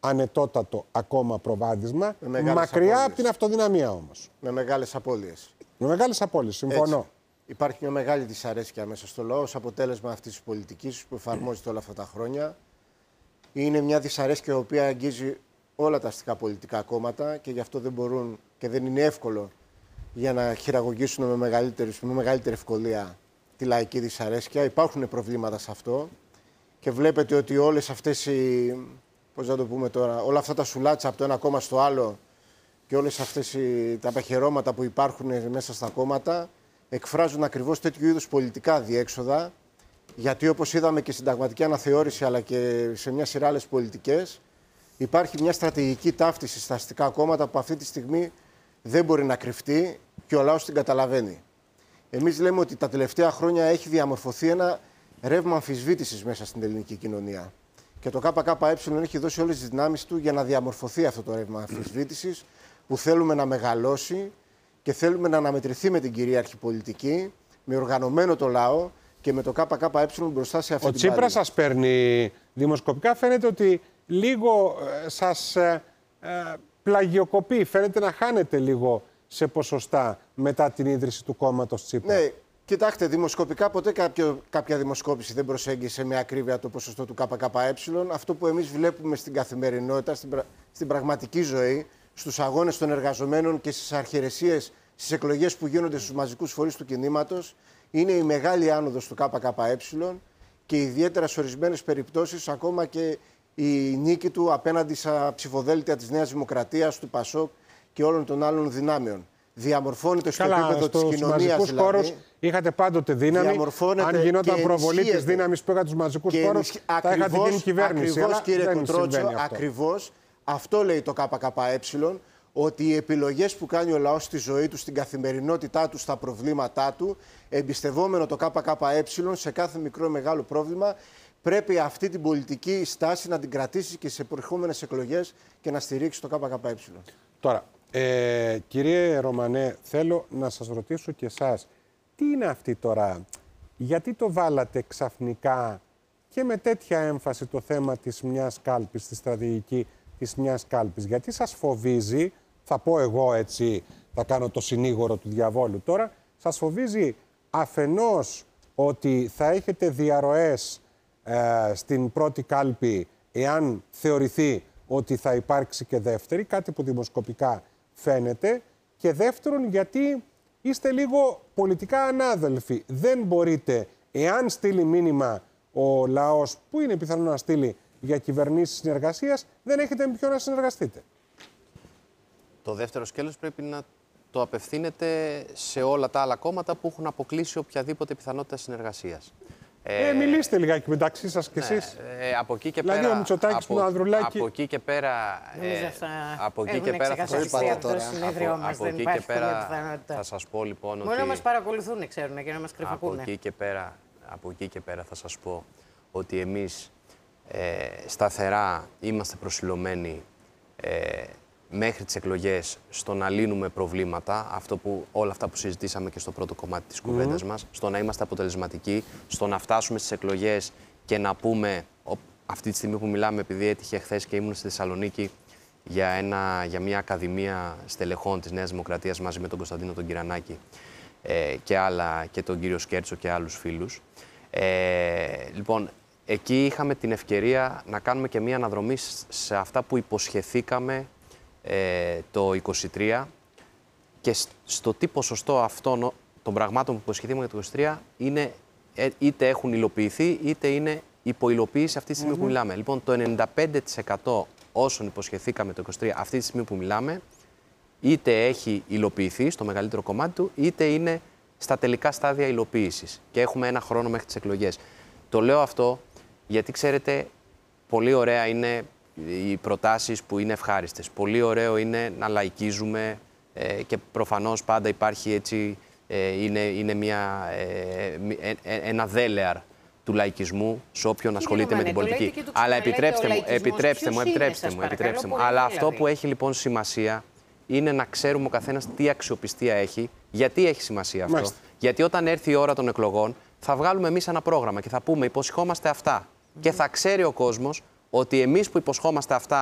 ανετότατο ακόμα προβάδισμα, μακριά από την αυτοδυναμία όμως. Με μεγάλες απώλειες. Με μεγάλες απώλειες, συμφωνώ. Έτσι. Υπάρχει μια μεγάλη δυσαρέσκεια μέσα στο λαό ως αποτέλεσμα αυτής της πολιτικής που εφαρμόζεται όλα αυτά τα χρόνια. Είναι μια δυσαρέσκεια η οποία αγγίζει όλα τα αστικά πολιτικά κόμματα και γι' αυτό δεν μπορούν και δεν είναι εύκολο για να χειραγωγήσουν με μεγαλύτερη ευκολία τη λαϊκή δυσαρέσκεια. Υπάρχουν προβλήματα σε αυτό και βλέπετε ότι όλες αυτές πώς να το πούμε τώρα, όλα αυτά τα σουλάτσα από το ένα κόμμα στο άλλο και όλες αυτές τα παχαιρώματα που υπάρχουν μέσα στα κόμματα εκφράζουν ακριβώς τέτοιου είδους πολιτικά διέξοδα, γιατί όπως είδαμε και συνταγματική αναθεώρηση αλλά και σε μια σειρά άλλες πολιτικές, υπάρχει μια στρατηγική ταύτιση στα αστικά κόμματα που αυτή τη στιγμή δεν μπορεί να κρυφτεί και ο λαός την καταλαβαίνει. Εμείς λέμε ότι τα τελευταία χρόνια έχει διαμορφωθεί ένα ρεύμα αμφισβήτησης μέσα στην ελληνική κοινωνία. Και το ΚΚΕ έχει δώσει όλες τις δυνάμεις του για να διαμορφωθεί αυτό το ρεύμα αμφισβήτησης που θέλουμε να μεγαλώσει και θέλουμε να αναμετρηθεί με την κυρίαρχη πολιτική, με οργανωμένο το λαό και με το ΚΚΕ μπροστά σε αυτή την πάλη. Ο Τσίπρας σας παίρνει δημοσκοπικά, φαίνεται ότι λίγο σας πλαγιοκοπεί, φαίνεται να χάνετε λίγο σε ποσοστά μετά την ίδρυση του κόμματος Τσίπρα. Ναι, κοιτάξτε, δημοσκοπικά ποτέ κάποια δημοσκόπηση δεν προσέγγισε με ακρίβεια το ποσοστό του ΚΚΕ. Αυτό που εμείς βλέπουμε στην καθημερινότητα, στην πραγματική ζωή, στους αγώνες των εργαζομένων και στις αρχιερεσίες, στις εκλογές που γίνονται στους μαζικούς φορείς του κινήματος, είναι η μεγάλη άνοδος του ΚΚΕ και ιδιαίτερα σε ορισμένες περιπτώσεις ακόμα και η νίκη του απέναντι στα ψηφοδέλτια της Νέας Δημοκρατίας, του ΠΑΣΟΚ και όλων των άλλων δυνάμεων. Διαμορφώνεται στο επίπεδο της κοινωνίας. Στους χώρους είχατε πάντοτε δύναμη. Αν γινόταν προβολή της δύναμης που είχατε στους μαζικούς χώρους, θα είχατε γίνει κυβέρνηση. Ακριβώς, κύριε Κουντρότσο, ακριβώς αυτό λέει το ΚΚΕ, ότι οι επιλογές που κάνει ο λαός στη ζωή του, στην καθημερινότητά του, στα προβλήματά του, εμπιστευόμενο το ΚΚΕ σε κάθε μικρό μεγάλο πρόβλημα, πρέπει αυτή την πολιτική στάση να την κρατήσει και σε προηγούμενες εκλογές και να στηρίξει το ΚΚΕ. Τώρα, κύριε Ρωμανέ, θέλω να σας ρωτήσω και εσάς, τι είναι αυτή τώρα, γιατί το βάλατε ξαφνικά και με τέτοια έμφαση το θέμα της μιας κάλπης, τη στρατηγική της μιας κάλπης, γιατί σας φοβίζει, θα πω εγώ έτσι, θα κάνω το συνήγορο του διαβόλου τώρα, σας φοβίζει αφενός ότι θα έχετε διαρροές στην πρώτη κάλπη εάν θεωρηθεί ότι θα υπάρξει και δεύτερη, κάτι που δημοσκοπικά φαίνεται, και δεύτερον γιατί είστε λίγο πολιτικά ανάδελφοι. Δεν μπορείτε, εάν στείλει μήνυμα ο λαός, που είναι πιθανό να στείλει για κυβερνήσεις συνεργασίας, δεν έχετε με ποιον να συνεργαστείτε. Το δεύτερο σκέλος πρέπει να το απευθύνεται σε όλα τα άλλα κόμματα που έχουν αποκλείσει οποιαδήποτε πιθανότητα συνεργασίας. Μιλήστε λιγάκι μεταξύ σας κι εσείς. Από εκεί και δηλαδή, πέρα. ο Μητσοτάκης του Ανδρουλάκη. Από εκεί και πέρα. Από εκεί και πέρα θα σας πω λοιπόν. Μόνο να μας παρακολουθούν, ξέρουν, και να μας κρυφακούνε. Από εκεί και πέρα θα σας πω ότι εμείς σταθερά είμαστε προσιλωμένοι μέχρι τις εκλογές στο να λύνουμε προβλήματα, όλα αυτά που συζητήσαμε και στο πρώτο κομμάτι της κουβέντας μας, στο να είμαστε αποτελεσματικοί, στο να φτάσουμε στις εκλογές και να πούμε, αυτή τη στιγμή που μιλάμε, επειδή έτυχε χθες και ήμουν στη Θεσσαλονίκη για μια ακαδημία στελεχών της Νέας Δημοκρατίας μαζί με τον Κωνσταντίνο τον Κυρανάκη και τον κύριο Σκέρτσο και άλλους φίλους. Λοιπόν, εκεί είχαμε την ευκαιρία να κάνουμε και μια αναδρομή σε αυτά που υποσχεθήκαμε το 23 και στο τι ποσοστό αυτών των πραγμάτων που υποσχεθήκαμε το 23 είναι, είτε έχουν υλοποιηθεί είτε είναι υπουλοποίηση αυτή τη στιγμή που μιλάμε. Λοιπόν, το 95% όσων υποσχεθήκαμε το 23 αυτή τη στιγμή που μιλάμε είτε έχει υλοποιηθεί στο μεγαλύτερο κομμάτι του, είτε είναι στα τελικά στάδια υλοποίησης και έχουμε ένα χρόνο μέχρι τις εκλογές. Το λέω αυτό γιατί, ξέρετε, πολύ ωραία είναι οι προτάσεις που είναι ευχάριστες. Πολύ ωραίο είναι να λαϊκίζουμε και προφανώς πάντα υπάρχει έτσι, είναι ένα δέλεαρ του λαϊκισμού σε όποιον ασχολείται με την πολιτική. Αλλά επιτρέψτε μου. Αλλά αυτό που έχει λοιπόν σημασία είναι να ξέρουμε ο καθένας τι αξιοπιστία έχει. Γιατί έχει σημασία αυτό? Μάλιστα. Γιατί όταν έρθει η ώρα των εκλογών θα βγάλουμε εμείς ένα πρόγραμμα και θα πούμε υποσχόμαστε αυτά. Και θα ξέρει ο κόσμος ότι εμείς που υποσχόμαστε αυτά